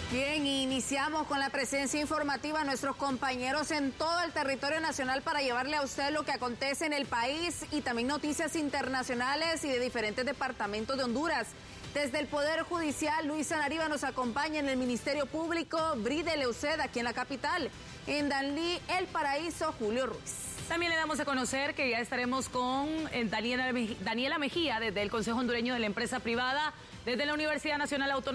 Bien, iniciamos con la presencia informativa de nuestros compañeros en todo el territorio nacional para llevarle a usted lo que acontece en el país y también noticias internacionales y de diferentes departamentos de Honduras. Desde el Poder Judicial, Luis Sanariva nos acompaña en el Ministerio Público, Bride Leuceda, aquí en la capital. En Danlí, El Paraíso, Julio Ruiz. También le damos a conocer que ya estaremos con Daniela Mejía desde el Consejo Hondureño de la Empresa Privada, desde la Universidad Nacional Autónoma